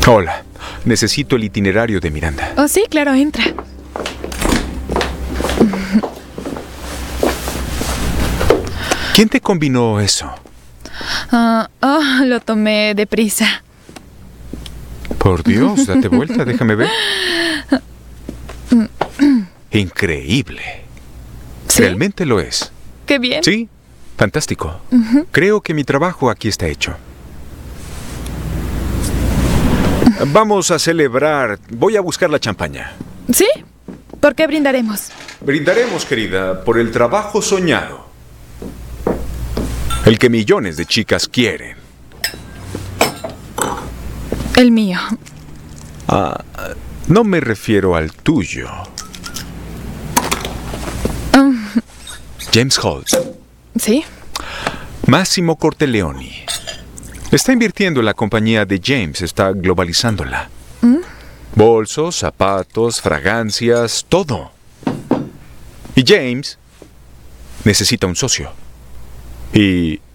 Hola, necesito el itinerario de Miranda. Oh, sí, claro, entra. ¿Quién te combinó eso? Lo tomé deprisa. Por Dios, date vuelta, déjame ver. Increíble. ¿Sí? Realmente lo es. Qué bien. Sí, fantástico. Creo que mi trabajo aquí está hecho. Vamos a celebrar. Voy a buscar la champaña. ¿Sí? ¿Por qué brindaremos? Brindaremos, querida, por el trabajo soñado. El que millones de chicas quieren. El mío. No me refiero al tuyo. James Holt. ¿Sí? Massimo Corteleoni. Está invirtiendo en la compañía de James, está globalizándola. Bolsos, zapatos, fragancias, todo. Y James necesita un socio. Y